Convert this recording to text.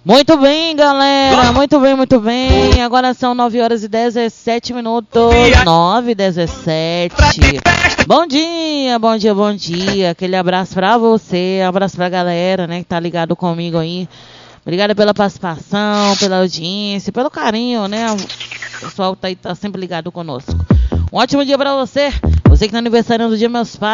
Muito bem, galera, muito bem. Agora são 9 horas e 17 minutos. 9 e 17. Bom dia. Aquele abraço pra você, abraço pra galera, né, que tá ligado comigo aí. Obrigada pela participação, pela audiência, pelo carinho, né? O pessoal tá sempre ligado conosco. Um ótimo dia pra você. Você que tá aniversariando do dia dos meus pais.